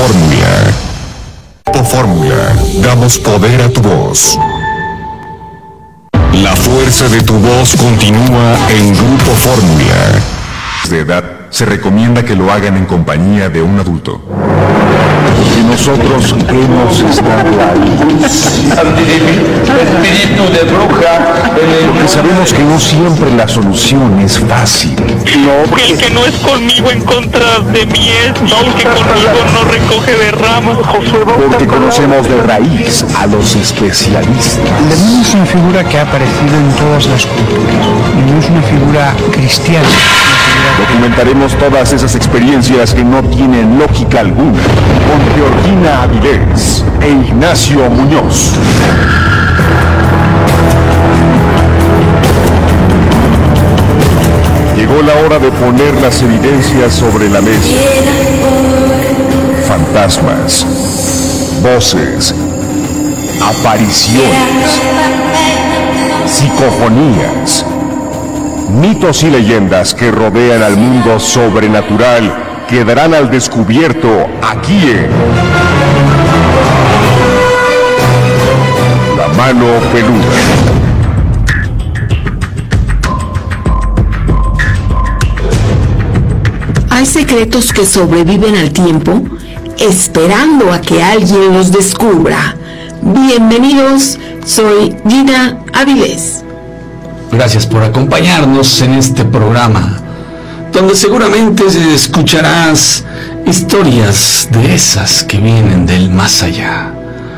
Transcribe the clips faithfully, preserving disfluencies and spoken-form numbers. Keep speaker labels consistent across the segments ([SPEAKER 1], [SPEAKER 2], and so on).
[SPEAKER 1] Fórmula. Grupo Fórmula. Damos poder a tu voz. La fuerza de tu voz continúa en Grupo Fórmula. De edad, se recomienda que lo hagan en compañía de un adulto. Y nosotros hemos estado ahí.
[SPEAKER 2] Espíritu de bruja.
[SPEAKER 1] Porque sabemos que no siempre la solución es fácil.
[SPEAKER 2] No, porque el que no es conmigo en contra de mí es, no, el que conmigo no recoge de ramas.
[SPEAKER 1] Porque conocemos de raíz a los especialistas.
[SPEAKER 3] El demonio es una figura que ha aparecido en todas las culturas y no es una figura cristiana.
[SPEAKER 1] Documentaremos todas esas experiencias que no tienen lógica alguna con Georgina Avilés e Ignacio Muñoz. Llegó la hora de poner las evidencias sobre la mesa. Fantasmas, voces, apariciones, psicofonías, mitos y leyendas que rodean al mundo sobrenatural quedarán al descubierto aquí en La Mano Peluda.
[SPEAKER 4] Hay secretos que sobreviven al tiempo, esperando a que alguien los descubra. Bienvenidos, soy Gina Avilés.
[SPEAKER 5] Gracias por acompañarnos en este programa, donde seguramente escucharás historias de esas que vienen del más allá.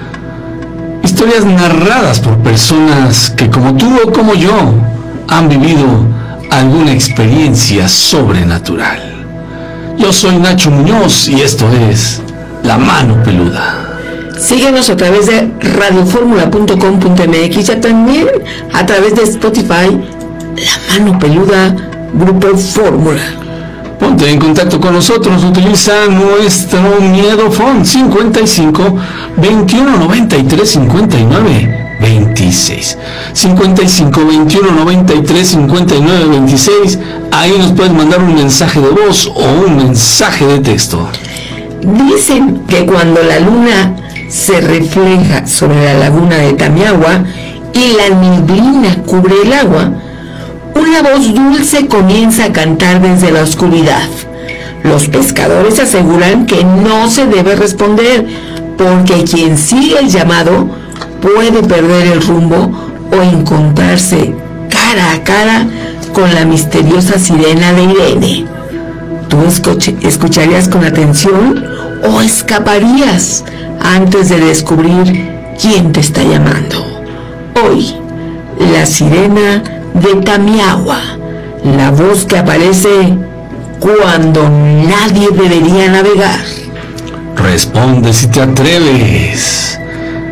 [SPEAKER 5] Historias narradas por personas que, como tú o como yo, han vivido alguna experiencia sobrenatural. Yo soy Nacho Muñoz y esto es La Mano Peluda.
[SPEAKER 4] Síguenos a través de radio fórmula punto com punto m x y también a través de Spotify, La Mano Peluda, Grupo Fórmula.
[SPEAKER 5] Ponte en contacto con nosotros, utiliza nuestro miedo phone cincuenta y cinco, veintiuno noventa y tres, cincuenta y nueve, veintiséis. cincuenta y cinco, veintiuno noventa y tres, cincuenta y nueve, veintiséis. Ahí nos puedes mandar un mensaje de voz o un mensaje de texto.
[SPEAKER 4] Dicen que cuando la luna se refleja sobre la laguna de Tamiahua y la neblina cubre el agua, una voz dulce comienza a cantar desde la oscuridad. Los pescadores aseguran que no se debe responder, porque quien sigue el llamado puede perder el rumbo o encontrarse cara a cara con la misteriosa sirena de Irene. ¿Tú escuch- escucharías con atención o escaparías antes de descubrir quién te está llamando? Hoy, la sirena de Tamiahua, la voz que aparece cuando nadie debería navegar.
[SPEAKER 5] Responde si te atreves.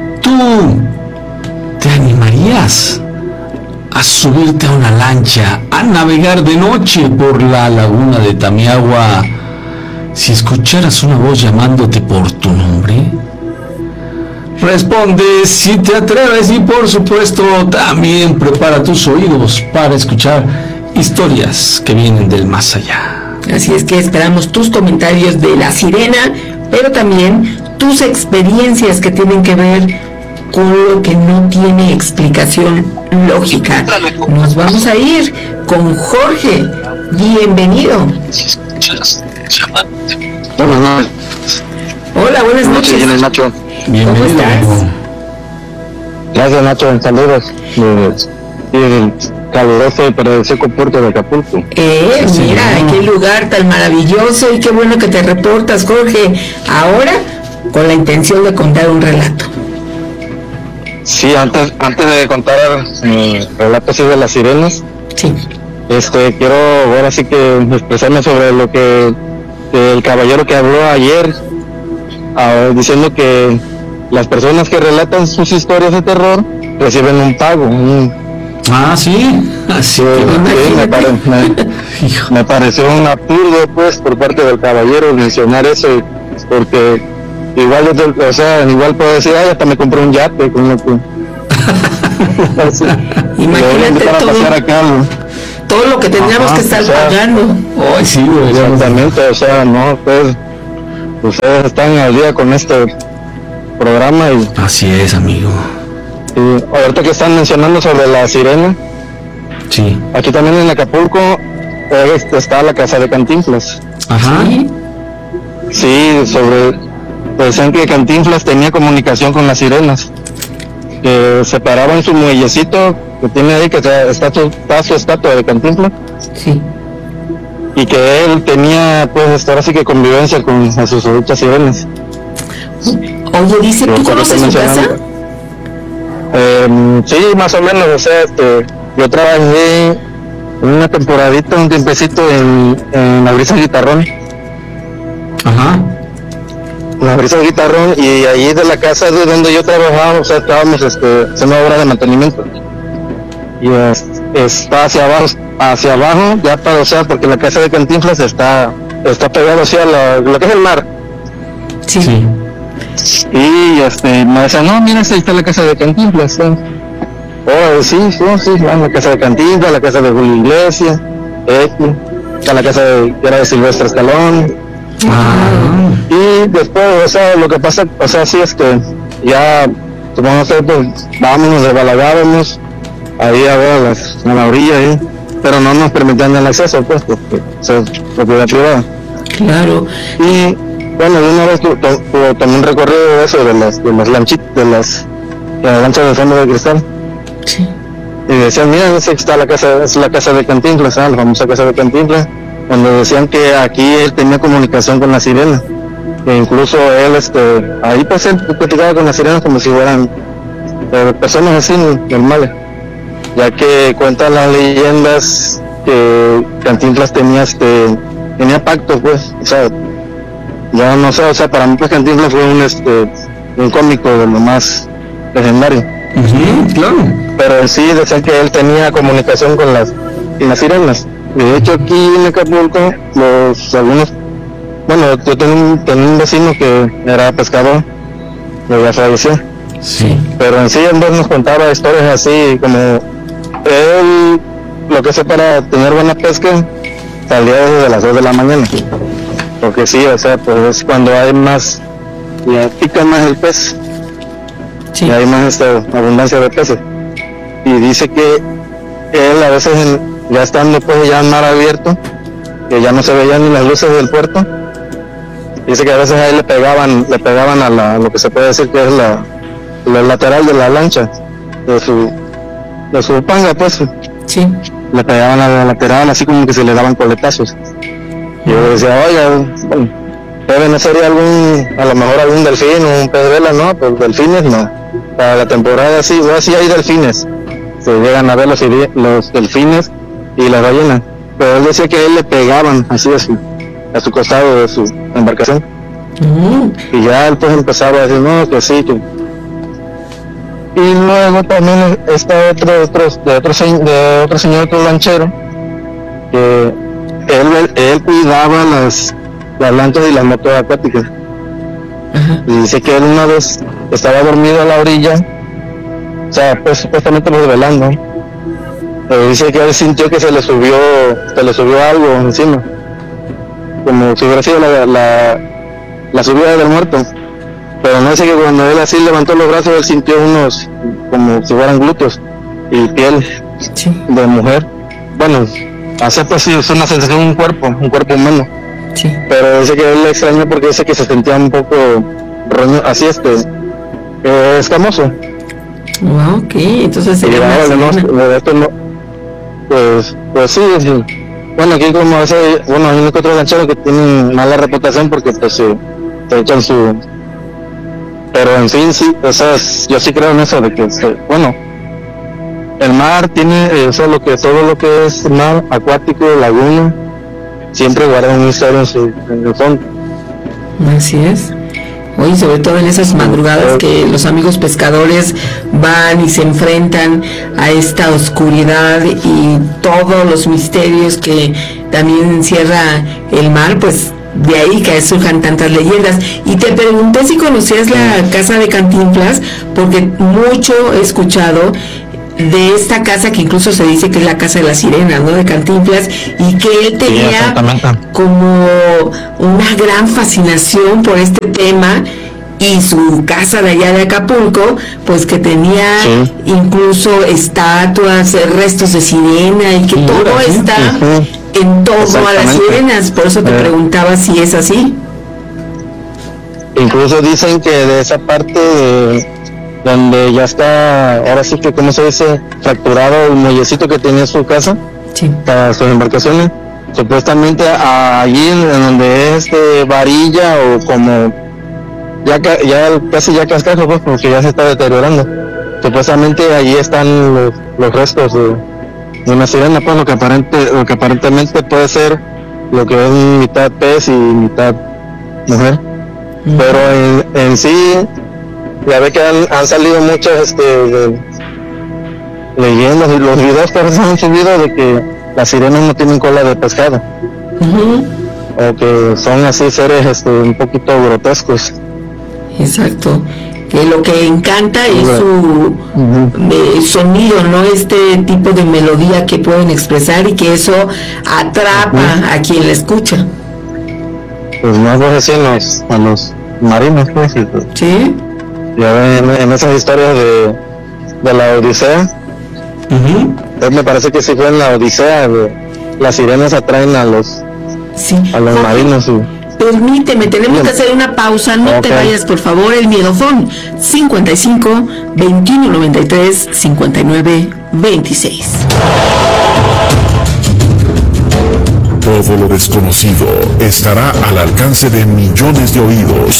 [SPEAKER 5] ¿Tú te animarías a subirte a una lancha, a navegar de noche por la laguna de Tamiahua si escucharas una voz llamándote por tu nombre? Responde si te atreves y, por supuesto, también prepara tus oídos para escuchar historias que vienen del más allá.
[SPEAKER 4] Así es que esperamos tus comentarios de la sirena, pero también tus experiencias que tienen que ver con lo que no tiene explicación lógica. Nos vamos a ir con Jorge. Bienvenido.
[SPEAKER 6] Buenas noches.
[SPEAKER 4] Hola, buenas noches.
[SPEAKER 6] ¿Quién es Nacho?
[SPEAKER 5] Bienvenido.
[SPEAKER 4] ¿Cómo estás?
[SPEAKER 6] Gracias, Nacho. Saludos. Y el caluroso pero seco puerto de Acapulco.
[SPEAKER 4] Eh,
[SPEAKER 5] Sí,
[SPEAKER 4] mira,
[SPEAKER 5] no.
[SPEAKER 4] qué lugar tan maravilloso y qué bueno que te reportas, Jorge. Ahora, con la intención de contar un relato.
[SPEAKER 6] Sí, antes antes de contar mi relato así de las sirenas,
[SPEAKER 4] Sí.
[SPEAKER 6] este quiero ahora sí que expresarme sobre lo que, que el caballero que habló ayer, ah, diciendo que las personas que relatan sus historias de terror reciben un pago. Un,
[SPEAKER 5] Ah, sí. Así que
[SPEAKER 6] sí, me, pare- me-
[SPEAKER 5] hijo.
[SPEAKER 6] me pareció un absurdo pues por parte del caballero mencionar eso, porque igual yo, o sea, igual puedo decir, ay, hasta me compré un yate con lo que así,
[SPEAKER 4] Imagínate
[SPEAKER 6] para
[SPEAKER 4] todo,
[SPEAKER 6] pasar acá, ¿no?
[SPEAKER 4] todo lo que tendríamos
[SPEAKER 6] Ajá,
[SPEAKER 4] que estar
[SPEAKER 6] o sea,
[SPEAKER 4] pagando.
[SPEAKER 5] Ay, sí, güey.
[SPEAKER 6] Exactamente, o sea, no, pues ustedes están al día con este programa y,
[SPEAKER 5] Así es, amigo.
[SPEAKER 6] y ahorita que están mencionando sobre la sirena,
[SPEAKER 5] Sí.
[SPEAKER 6] aquí también en Acapulco eh, está la casa de Cantinflas.
[SPEAKER 5] Ajá.
[SPEAKER 4] ¿Sí?
[SPEAKER 6] Sí, sobre, decían que Cantinflas tenía comunicación con las sirenas, que se paraba en su muellecito que tiene ahí, que está, está, su, está su estatua de Cantinflas,
[SPEAKER 4] Sí.
[SPEAKER 6] y que él tenía, pues, ahora sí que convivencia con a sus otras sirenas.
[SPEAKER 4] Oye, dice, ¿tú
[SPEAKER 6] Pero
[SPEAKER 4] conoces su
[SPEAKER 6] mencionando-
[SPEAKER 4] casa?
[SPEAKER 6] Eh, sí, más o menos, o sea, este, yo trabajé una temporadita, un tiempecito en, en la brisa guitarrón,
[SPEAKER 5] Ajá.
[SPEAKER 6] la brisa guitarrón, y ahí de la casa de donde yo trabajaba, o sea, estábamos este, haciendo obra de mantenimiento. Y es- está hacia abajo, hacia abajo, ya para, o sea, porque la casa de Cantinflas está, está pegado hacia la- lo que es el mar.
[SPEAKER 4] Sí.
[SPEAKER 5] Sí.
[SPEAKER 6] Y este, me decían, no, mira, ahí está la casa de Cantinflas. ¿eh? Oh, sí, sí, sí, ah, la casa de Cantinflas, la casa de Julio Iglesias, X, está la casa de, que era de Silvestre Escalón.
[SPEAKER 5] Ah.
[SPEAKER 6] Y después, o sea, lo que pasa, o sea, sí es que ya, supongamos que pues, vámonos, desbalagábamos, ahí a ver a, las, a la orilla ahí, pero no nos permitían el acceso, pues, porque o sea, es propiedad privada.
[SPEAKER 4] Claro.
[SPEAKER 6] Y bueno, de una vez tu- to- tu- tomé un recorrido de eso, de las, de las lanchitas, de las, de las lanchas de fondo de cristal.
[SPEAKER 4] Sí.
[SPEAKER 6] Y decían, mira, esa está la casa, es la casa de Cantinflas, ¿ah? La famosa casa de Cantinflas, donde decían que aquí él tenía comunicación con la sirena. E incluso él, este, ahí pues él platicaba con las sirenas como si fueran eh, personas así normales. Ya que cuentan las leyendas que Cantinflas tenía, este, tenía pacto, pues, o sea, ya no sé, o sea, para mí pues Cantinflas fue un, este, un cómico de lo más legendario.
[SPEAKER 5] Ujú, claro.
[SPEAKER 6] Pero en sí decían que él tenía comunicación con las, con las sirenas. De hecho, aquí en Acapulco, los algunos, bueno, yo tenía un, tenía un vecino que era pescador, que ya falleció,
[SPEAKER 5] Sí.
[SPEAKER 6] pero en sí él nos contaba historias así, como él, lo que hace para tener buena pesca, salía desde las dos de la mañana, porque sí, o sea, pues es cuando hay más, ya pica más el pez,
[SPEAKER 4] Sí.
[SPEAKER 6] y hay más esta abundancia de peces. Y dice que él a veces en- ya estando pues ya en mar abierto, que ya no se veían ni las luces del puerto, dice que a veces ahí le pegaban, le pegaban a, la, a lo que se puede decir que es la, la lateral de la lancha, de su, de su panga pues,
[SPEAKER 4] Sí.
[SPEAKER 6] le pegaban a la lateral así como que se le daban coletazos. Y yo decía, oiga, bueno, debe no sería algún, a lo mejor algún delfín o un pez vela, no, pues delfines no. Para la temporada sí, o sí hay delfines, se llegan a ver los, iri- los delfines y las ballenas, pero él decía que a él le pegaban así a su, a su costado de su embarcación,
[SPEAKER 4] Mm.
[SPEAKER 6] y ya él pues empezaba a decir, no, que sí, que... Y luego también está otro, otro, de, otro, se- de otro señor, otro lanchero, que él, él cuidaba las, las lanchas y las motos acuáticas.
[SPEAKER 4] Ajá.
[SPEAKER 6] Y dice que él una vez estaba dormido a la orilla, o sea, pues supuestamente lo velando, pero dice que él sintió que se le subió, se le subió algo encima, como si hubiera sido la, la, la subida del muerto. Pero no, dice que cuando él así levantó los brazos, él sintió unos, como si fueran glúteos y piel
[SPEAKER 4] Sí.
[SPEAKER 6] de mujer. Bueno, hace pues sí, es una sensación, un cuerpo, un cuerpo humano.
[SPEAKER 4] Sí.
[SPEAKER 6] Pero dice que él le extrañó porque dice que se sentía un poco roño, así este, eh, escamoso.
[SPEAKER 4] Wow, ok. Entonces
[SPEAKER 6] Y
[SPEAKER 4] sería una
[SPEAKER 6] ahora no,
[SPEAKER 4] sirena.
[SPEAKER 6] de esto no, pues, pues sí, sí. Bueno, aquí como a veces, bueno, hay unos que otros lancheros que tienen mala reputación porque pues se, se echan su, pero en fin sí, o sea, es- yo sí creo en eso de que, se- bueno, el mar tiene, eh, o sea, lo que, todo lo que es mar acuático, laguna, siempre guarda una historia en su, en el fondo.
[SPEAKER 4] Así es. Oye, sobre todo en esas madrugadas que los amigos pescadores van y se enfrentan a esta oscuridad y todos los misterios que también encierra el mar, pues de ahí que surjan tantas leyendas. Y te pregunté si conocías la casa de Cantinflas, porque mucho he escuchado de esta casa que incluso se dice que es la casa de las sirenas, ¿no? De Cantinflas, y que él tenía como una gran fascinación por este tema, y su casa de allá de Acapulco, pues que tenía sí. incluso estatuas, restos de sirena, y que sí, todo sí, está sí, sí. en torno a las sirenas. Por eso te eh. preguntaba si es así.
[SPEAKER 6] Incluso dicen que de esa parte de, donde ya está, ahora sí que como se dice, fracturado el muellecito que tenía su casa,
[SPEAKER 4] sí.
[SPEAKER 6] para sus embarcaciones, supuestamente allí en donde es de varilla o como ya, ya casi ya cascajo, pues, porque ya se está deteriorando, supuestamente allí están los, los restos de, de una sirena, pues lo que aparente, lo que aparentemente puede ser lo que es mitad pez y mitad mujer. Pero en, en sí, ya ve que han, han salido muchas este, de, leyendas y los videos que se han subido de que las sirenas no tienen cola de pescado. Uh-huh. O que son así seres este, un poquito grotescos.
[SPEAKER 4] Exacto. Que lo que encanta es su uh-huh. eh, sonido, ¿no? Este tipo de melodía que pueden expresar y que eso atrapa uh-huh. a quien la escucha.
[SPEAKER 6] Pues más pues así en los, a los marinos, pues.
[SPEAKER 4] Sí.
[SPEAKER 6] Ya ven en, en esas historias de, de la Odisea. Uh-huh. Me parece que sí fue en la Odisea, de, las sirenas atraen a los,
[SPEAKER 4] sí.
[SPEAKER 6] a los Jorge, marinos. Sí.
[SPEAKER 4] Permíteme, tenemos que hacer una pausa, no okay. te vayas por favor. El miedofón cincuenta y cinco, veintiuno noventa y tres, cincuenta y nueve, veintiséis.
[SPEAKER 1] Todo lo desconocido estará al alcance de millones de oídos